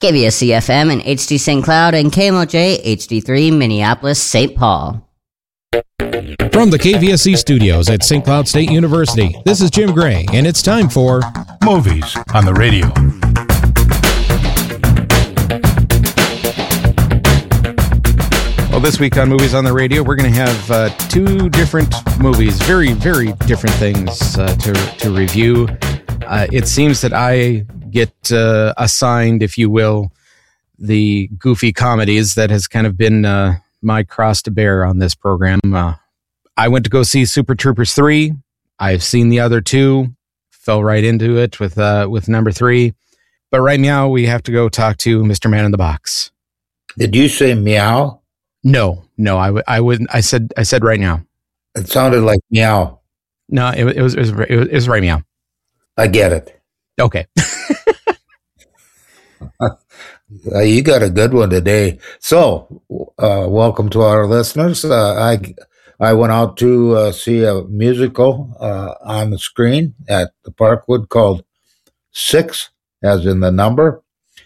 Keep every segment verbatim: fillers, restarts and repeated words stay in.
K V S C F M in H D Saint Cloud and K M O J H D three Minneapolis, Saint Paul. From the K V S C studios at Saint Cloud State University, this is Jim Gray, and it's time for Movies on the Radio. Well, this week on Movies on the Radio, we're going to have uh, two different movies, very, very different things uh, to, to review. Uh, it seems that I get uh, assigned, if you will, the goofy comedies that has kind of been uh, my cross to bear on this program. Uh, I went to go see Super Troopers three. I've seen the other two, fell right into it with uh, with number three. But right now, we have to go talk to Mister Man in the Box. Did you say meow? No, no, I, w- I wouldn't. I said, I said right now. It sounded like meow. No, it, it was, it was, it was right meow. I get it. Okay. uh, you got a good one today. So, uh, welcome to our listeners. Uh, I I went out to uh, see a musical uh, on the screen at the Parkwood called Six, as in the number.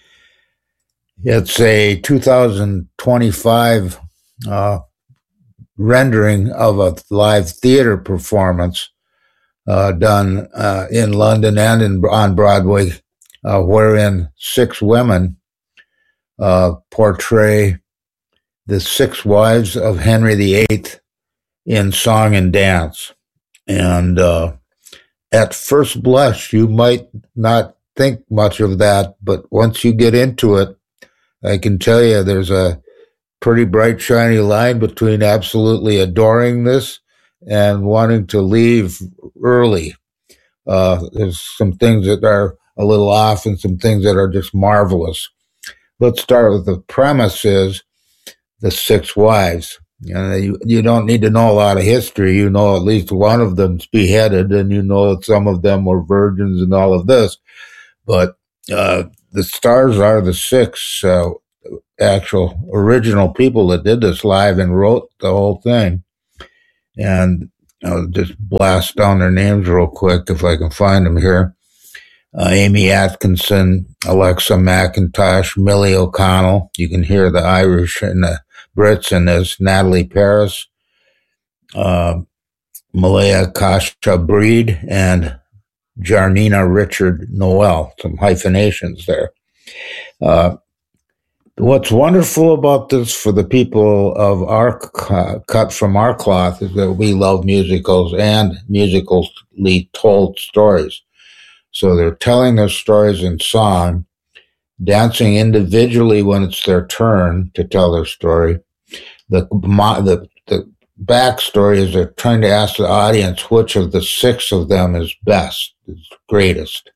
It's a two thousand twenty-five uh, rendering of a live theater performance uh, done uh, in London and in, on Broadway, uh, wherein six women uh, portray the six wives of Henry the Eighth in song and dance. And uh, at first blush, you might not think much of that, but once you get into it, I can tell you there's a pretty bright, shiny line between absolutely adoring this and wanting to leave early. Uh, there's some things that are a little off and some things that are just marvelous. Let's start with the premise is the six wives. You know, you, you don't need to know a lot of history. You know at least one of them's beheaded, and you know that some of them were virgins and all of this. But uh, the stars are the six uh, actual original people that did this live and wrote the whole thing. And I'll just blast down their names real quick if I can find them here. Uh, Amy Atkinson, Alexa McIntosh, Millie O'Connell. You can hear the Irish and the Brits in this. Natalie Paris, uh, Malaya Kasha Breed, and Jarnina Richard Noel. Some hyphenations there. Uh, what's wonderful about this for the people of our uh, cut from our cloth is that we love musicals and musically told stories. So they're telling their stories in song, dancing individually when it's their turn to tell their story. The the the backstory is they're trying to ask the audience which of the six of them is best, is greatest.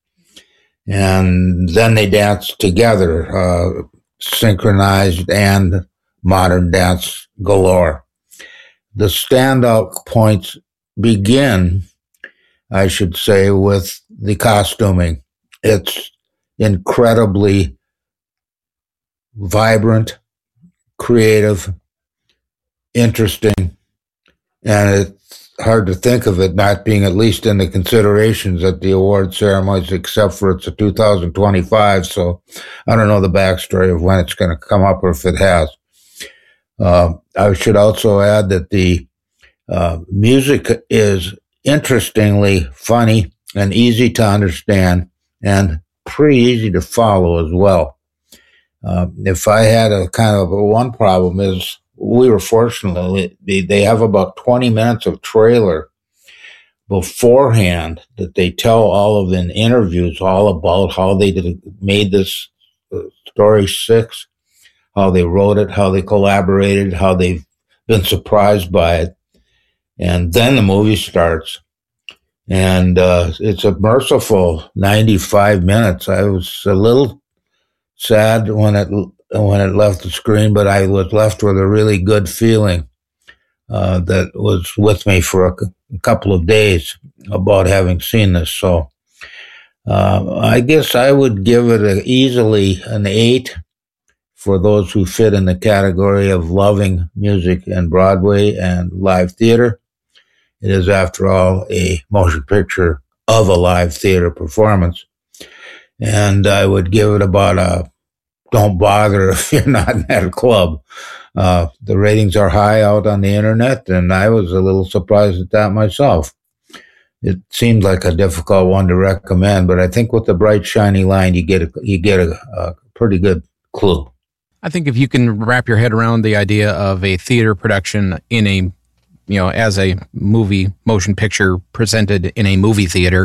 And then they dance together, uh, synchronized and modern dance galore. The standout points begin, I should say, with the costuming. It's incredibly vibrant, creative, interesting, and it's hard to think of it not being at least in the considerations at the award ceremonies, except for it's a two thousand twenty-five, so I don't know the backstory of when it's going to come up or if it has. Uh, I should also add that the uh, music is interestingly funny and easy to understand and pretty easy to follow as well. Uh, if I had a kind of a one problem is we were fortunate, they have about twenty minutes of trailer beforehand that they tell all of in interviews all about how they did, made this story Six, how they wrote it, how they collaborated, how they've been surprised by it. And then the movie starts. And uh, it's a merciful ninety-five minutes. I was a little sad when it when it left the screen, but I was left with a really good feeling uh, that was with me for a, a couple of days about having seen this. So uh, I guess I would give it a, easily an eight for those who fit in the category of loving music and Broadway and live theater. It is, after all, a motion picture of a live theater performance. And I would give it about a don't bother if you're not in that club. Uh, the ratings are high out on the internet, and I was a little surprised at that myself. It seemed like a difficult one to recommend, but I think with the bright, shiny line, you get a, you get a, a pretty good clue. I think if you can wrap your head around the idea of a theater production in a, you know, as a movie motion picture presented in a movie theater,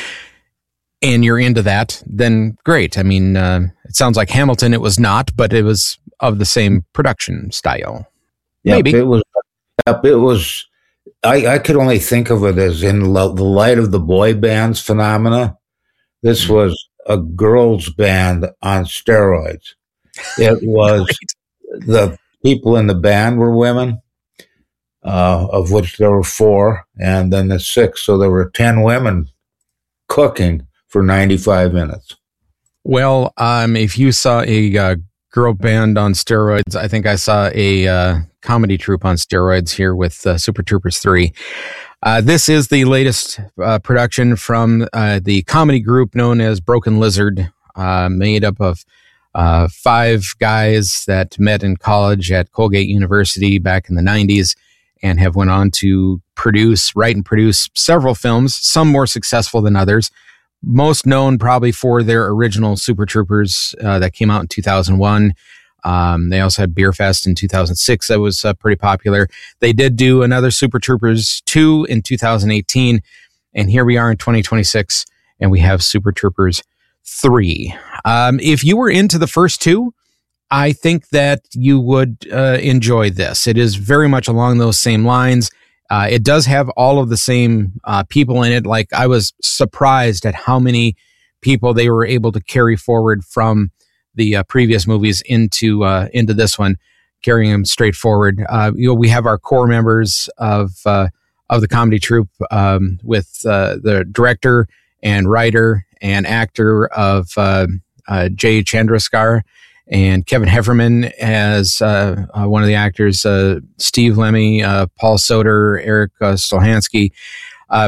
and you're into that, then great. I mean, uh, it sounds like Hamilton, it was not, but it was of the same production style. Yep, Maybe. It was, yep, it was, I, I could only think of it as in lo- the light of the boy bands phenomena. This mm-hmm. was a girls band on steroids. It was, right. The people in the band were women, uh, of which there were four, and then the six. So there were ten women cooking for ninety-five minutes. Well, um, if you saw a uh, girl band on steroids, I think I saw a uh, comedy troupe on steroids here with uh, Super Troopers three. Uh, this is the latest uh, production from uh, the comedy group known as Broken Lizard, uh, made up of uh, five guys that met in college at Colgate University back in the nineties and have went on to produce, write and produce several films, some more successful than others. Most known probably for their original Super Troopers uh, that came out in two thousand one. Um, they also had Beer Fest in two thousand six that was uh, pretty popular. They did do another Super Troopers two in two thousand eighteen, and here we are in twenty twenty-six, and we have Super Troopers three. Um, if you were into the first two, I think that you would uh, enjoy this. It is very much along those same lines. Uh, it does have all of the same uh, people in it. Like, I was surprised at how many people they were able to carry forward from the uh, previous movies into uh, into this one, carrying them straight forward. Uh, you know, we have our core members of uh, of the comedy troupe um, with uh, the director and writer and actor of uh, uh, Jay Chandrasekhar, and Kevin Heffernan as uh, uh, one of the actors, uh, Steve Lemmy, uh, Paul Soter, Eric uh, Stolhansky.